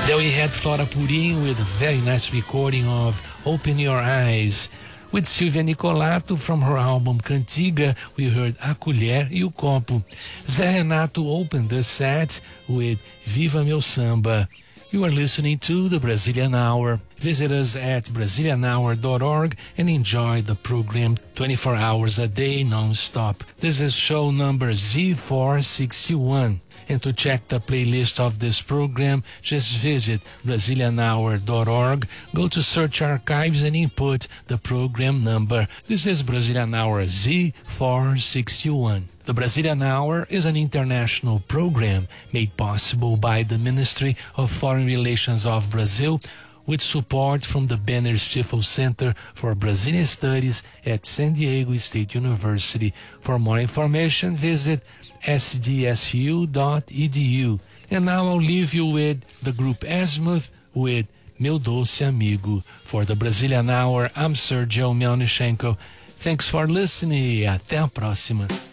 Then we had Flora Purim with a very nice recording of Open Your Eyes. With Silvia Nicolato from her album Cantiga, we heard A Colher e o Copo. Zé Renato opened the set with Viva Meu Samba. You are listening to the Brazilian Hour. Visit us at BrazilianHour.org and enjoy the program 24 hours a day non-stop. This is show number Z461. And to check the playlist of this program, just visit BrazilianHour.org, go to Search Archives and input the program number. This is Brazilian Hour Z461. The Brazilian Hour is an international program made possible by the Ministry of Foreign Relations of Brazil, with support from the Benner Stifel Center for Brazilian Studies at San Diego State University. For more information, visit sdsu.edu. And now I'll leave you with the group Azimuth with Meu Doce Amigo. For the Brazilian Hour, I'm Sergio Melnichenko. Thanks for listening. Até a próxima.